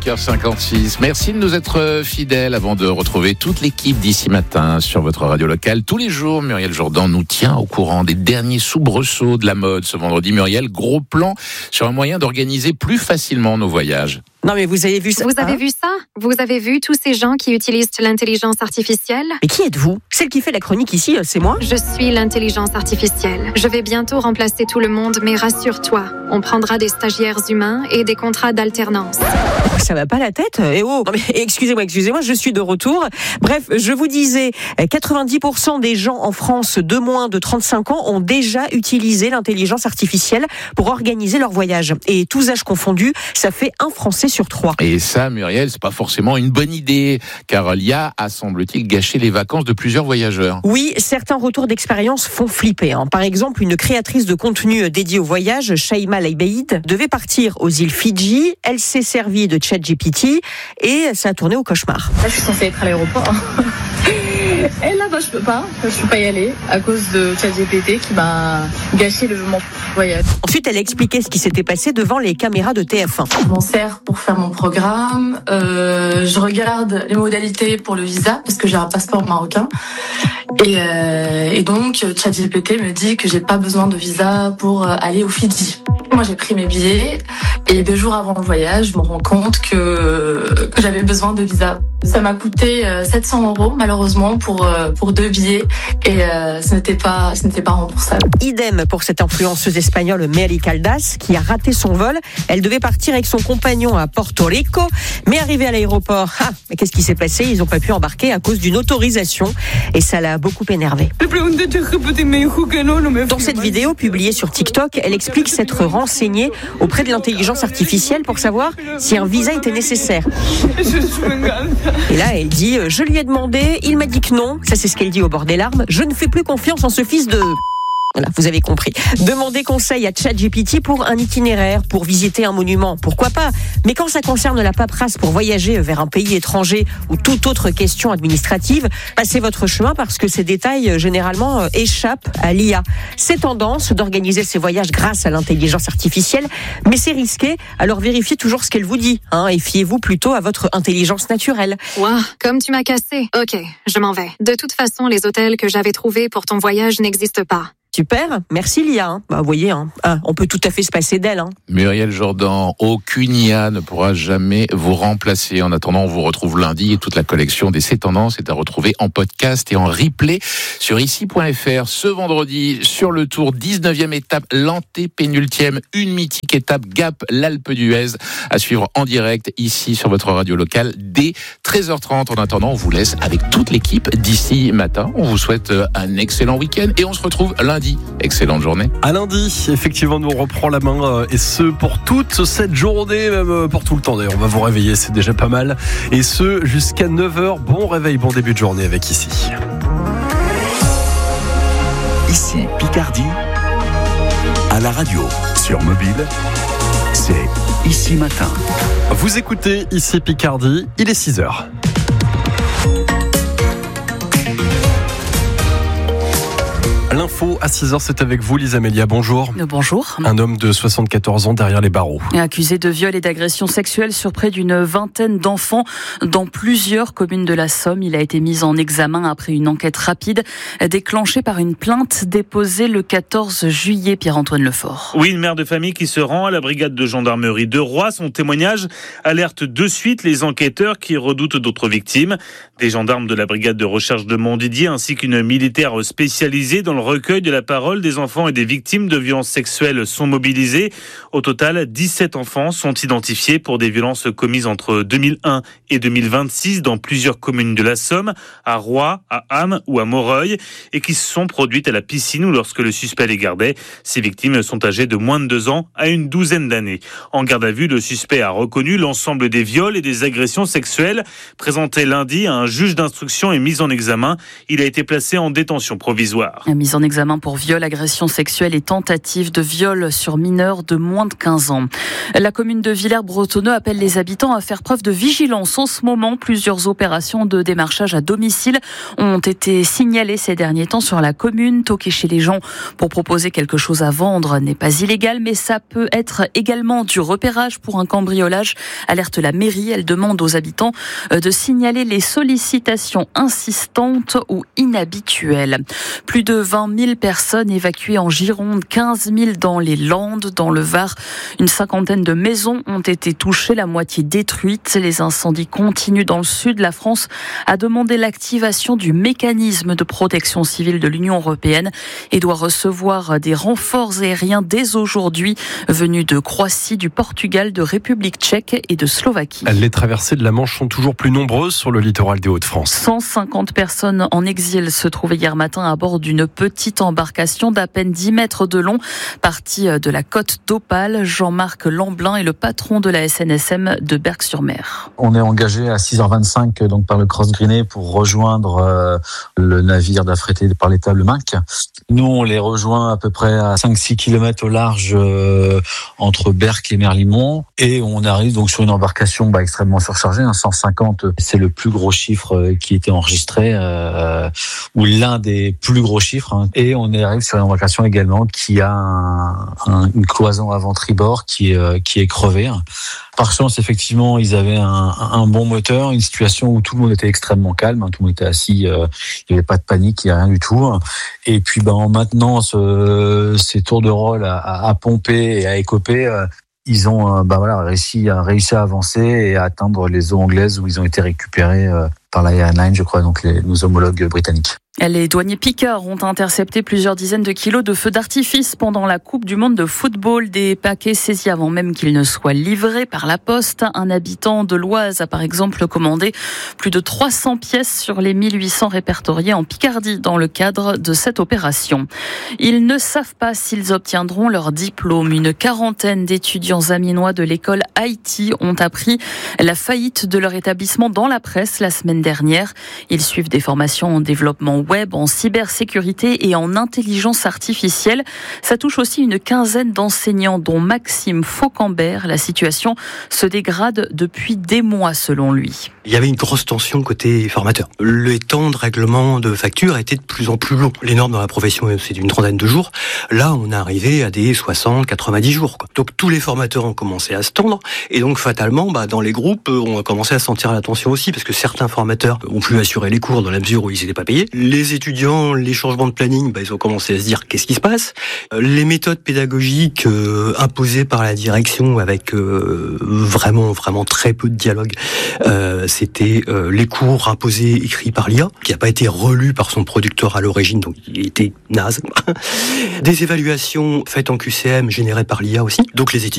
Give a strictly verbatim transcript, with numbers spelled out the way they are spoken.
cinq heures cinquante-six. Merci de nous être fidèles avant de retrouver toute l'équipe d'ici matin sur votre radio locale. Tous les jours, Muriel Jourdan nous tient au courant des derniers soubresauts de la mode. Ce vendredi, Muriel, gros plan sur un moyen d'organiser plus facilement nos voyages. Non mais vous avez vu ça? Vous avez hein vu ça? Vous avez vu tous ces gens qui utilisent l'intelligence artificielle? Mais qui êtes-vous? Celle qui fait la chronique ici, c'est moi? Je suis l'intelligence artificielle. Je vais bientôt remplacer tout le monde, mais rassure-toi, on prendra des stagiaires humains et des contrats d'alternance. Ça va pas la tête? Eh oh, non mais excusez-moi, excusez-moi, je suis de retour. Bref, je vous disais, quatre-vingt-dix pour cent des gens en France de moins de trente-cinq ans ont déjà utilisé l'intelligence artificielle pour organiser leur voyage. Et tous âges confondus, ça fait un Français sur trois. Et ça, Muriel, c'est pas forcément une bonne idée, car l'I A a, semble-t-il, gâché les vacances de plusieurs voyageurs. Oui, certains retours d'expérience font flipper. Hein. Par exemple, une créatrice de contenu dédiée au voyage, Shaima Laibeid, devait partir aux îles Fidji. Elle s'est servie de ChatGPT et ça a tourné au cauchemar. Là, je suis censée être à l'aéroport. Et là, bah, je peux pas. Je peux pas y aller à cause de ChatGPT qui m'a gâché le moment voyage. Ensuite, elle a expliqué ce qui s'était passé devant les caméras de T F un. Je m'en sers pour faire mon programme. Euh, je regarde les modalités pour le visa parce que j'ai un passeport marocain. Et, euh, et donc, ChatGPT me dit que j'ai pas besoin de visa pour aller aux Fidji. Moi, j'ai pris mes billets et deux jours avant le voyage, je me rends compte que, que j'avais besoin de visa. Ça m'a coûté sept cents euros, malheureusement, pour, pour deux billets et euh, ce n'était pas, ce n'était pas remboursable. Idem pour cette influenceuse espagnole Mary Caldas qui a raté son vol. Elle devait partir avec son compagnon à Porto Rico, mais arrivée à l'aéroport, ah, mais qu'est-ce qui s'est passé? Ils n'ont pas pu embarquer à cause d'une autorisation et ça l'a beaucoup énervée. Dans cette vidéo publiée sur TikTok, elle explique s'être renseignée auprès de l'intelligence artificielle pour savoir si un visa était nécessaire. Et là, elle dit, je lui ai demandé, il m'a dit que non. Ça, c'est ce qu'elle dit au bord des larmes. Je ne fais plus confiance en ce fils de... Voilà, vous avez compris. Demandez conseil à ChatGPT pour un itinéraire, pour visiter un monument, pourquoi pas. Mais quand ça concerne la paperasse pour voyager vers un pays étranger ou toute autre question administrative, passez votre chemin parce que ces détails, généralement, échappent à l'I A. C'est tendance d'organiser ces voyages grâce à l'intelligence artificielle, mais c'est risqué, alors vérifiez toujours ce qu'elle vous dit, hein, et fiez-vous plutôt à votre intelligence naturelle. Waouh, comme tu m'as cassé. Ok, je m'en vais. De toute façon, les hôtels que j'avais trouvés pour ton voyage n'existent pas. Super, merci l'I A. Hein. Bah, vous voyez, hein. Ah, on peut tout à fait se passer d'elle. Hein. Muriel Jourdan, aucune I A ne pourra jamais vous remplacer. En attendant, on vous retrouve lundi et toute la collection des C'est Tendances est à retrouver en podcast et en replay sur ici point f r. Ce vendredi, sur le Tour, dix-neuvième étape, l'antépénultième, une mythique étape Gap, l'Alpe d'Huez, à suivre en direct ici sur votre radio locale dès treize heures trente. En attendant, on vous laisse avec toute l'équipe d'ici matin. On vous souhaite un excellent week-end et on se retrouve lundi. Excellente journée. À lundi, effectivement, nous on reprend la main euh, et ce pour toute cette journée, même euh, pour tout le temps d'ailleurs. On va vous réveiller, c'est déjà pas mal. Et ce jusqu'à neuf heures. Bon réveil, bon début de journée avec Ici. Ici Picardie, à la radio, sur mobile, c'est Ici Matin. Vous écoutez Ici Picardie, il est six heures. L'info à six heures, c'est avec vous, Lisa Mélia. Bonjour. Bonjour. Un homme de soixante-quatorze ans derrière les barreaux. Accusé de viol et d'agression sexuelle sur près d'une vingtaine d'enfants dans plusieurs communes de la Somme. Il a été mis en examen après une enquête rapide déclenchée par une plainte déposée le quatorze juillet. Pierre-Antoine Lefort. Oui, une mère de famille qui se rend à la brigade de gendarmerie de Roy. Son témoignage alerte de suite les enquêteurs qui redoutent d'autres victimes. Des gendarmes de la brigade de recherche de Montdidier ainsi qu'une militaire spécialisée dans le recueil de la parole des enfants et des victimes de violences sexuelles sont mobilisés. Au total, dix-sept enfants sont identifiés pour des violences commises entre deux mille un et deux mille vingt-six dans plusieurs communes de la Somme, à Roy, à Ham ou à Moreuil, et qui se sont produites à la piscine ou lorsque le suspect les gardait. Ces victimes sont âgées de moins de deux ans à une douzaine d'années. En garde à vue, le suspect a reconnu l'ensemble des viols et des agressions sexuelles. Présenté lundi à un juge d'instruction et mis en examen, il a été placé en détention provisoire. Mise mis en examen pour viol, agression sexuelle et tentative de viol sur mineurs de moins de quinze ans. La commune de Villers-Bretonneux appelle les habitants à faire preuve de vigilance. En ce moment, plusieurs opérations de démarchage à domicile ont été signalées ces derniers temps sur la commune. Toquer chez les gens pour proposer quelque chose à vendre n'est pas illégal, mais ça peut être également du repérage pour un cambriolage. Alerte la mairie, elle demande aux habitants de signaler les sollicitations insistantes ou inhabituelles. Plus de vingt mille personnes évacuées en Gironde, quinze mille dans les Landes, dans le Var. Une cinquantaine de maisons ont été touchées, la moitié détruites. Les incendies continuent dans le sud. La France a demandé l'activation du mécanisme de protection civile de l'Union européenne et doit recevoir des renforts aériens dès aujourd'hui venus de Croatie, du Portugal, de République tchèque et de Slovaquie. Les traversées de la Manche sont toujours plus nombreuses sur le littoral des Hauts-de-France. cent cinquante personnes en exil se trouvaient hier matin à bord d'une petite embarcation d'à peine dix mètres de long, partie de la côte d'Opale. Jean-Marc Lamblin est le patron de la S N S M de Berck-sur-Mer. On est engagé à six heures vingt-cinq donc par le Cross Greenet pour rejoindre euh, le navire d'affrété par l'État Le Minc. Nous, on les rejoint à peu près à cinq six kilomètres au large euh, entre Berck et Merlimont et on arrive donc sur une embarcation bah, extrêmement surchargée, hein, cent cinquante, c'est le plus gros chiffre euh, qui était enregistré euh, ou l'un des plus gros chiffres hein. Et on arrive sur une embarcation également qui a un, un, une cloison avant tribord qui est, euh, qui est crevée. Hein. Par chance, effectivement, ils avaient un, un bon moteur, une situation où tout le monde était extrêmement calme, hein, tout le monde était assis, euh, il n'y avait pas de panique, il n'y a rien du tout. Et puis, ben, en maintenant ce, ces tours de rôle à, à, à pomper et à écoper, euh, ils ont euh, ben, voilà, réussi, à, réussi à avancer et à atteindre les eaux anglaises où ils ont été récupérés euh, par la Airline, je crois, donc les, nos homologues britanniques. Les douaniers piqueurs ont intercepté plusieurs dizaines de kilos de feux d'artifice pendant la Coupe du Monde de football. Des paquets saisis avant même qu'ils ne soient livrés par la poste. Un habitant de l'Oise a par exemple commandé plus de trois cents pièces sur les mille huit cents répertoriées en Picardie dans le cadre de cette opération. Ils ne savent pas s'ils obtiendront leur diplôme. Une quarantaine d'étudiants aminois de l'école Haïti ont appris la faillite de leur établissement dans la presse la semaine dernière. Ils suivent des formations en développement web, en cybersécurité et en intelligence artificielle. Ça touche aussi une quinzaine d'enseignants, dont Maxime Faucambert. La situation se dégrade depuis des mois, selon lui. Il y avait une grosse tension côté formateur. Le temps de règlement de facture était de plus en plus long. Les normes dans la profession, c'est d'une trentaine de jours. Là, on est arrivé à des soixante, quatre-vingt-dix jours, quoi. Donc, tous les formateurs ont commencé à se tendre. Et donc, fatalement, bah, dans les groupes, on a commencé à sentir la tension aussi, parce que certains formateurs ont pu assurer les cours dans la mesure où ils n'étaient pas payés. Les étudiants, les changements de planning, bah, ils ont commencé à se dire qu'est-ce qui se passe. Les méthodes pédagogiques euh, imposées par la direction avec euh, vraiment, vraiment très peu de dialogue, euh, c'était euh, les cours imposés écrits par l'I A, qui n'a pas été relu par son producteur à l'origine, donc il était naze. Des évaluations faites en Q C M générées par l'I A aussi. Donc les étudiants